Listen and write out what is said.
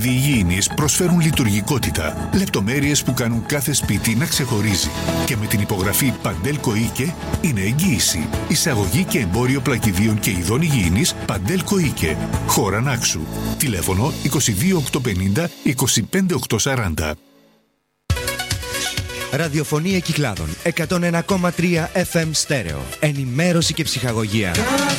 Υγιεινείς προσφέρουν λειτουργικότητα, λεπτομέρειες που κάνουν κάθε σπίτι να ξεχωρίζει. Και με την υπογραφή Παντέλκο Οίκε είναι εγγύηση, εισαγωγή και εμπόριο πλακιδίων και ειδών υγιεινής Παντέλκο Οίκε. Χώρα Νάξου. Τηλέφωνο 22850 25840. Ραδιοφωνία Κυκλάδων 101,3 FM στέρεο. Ενημέρωση και ψυχαγωγία.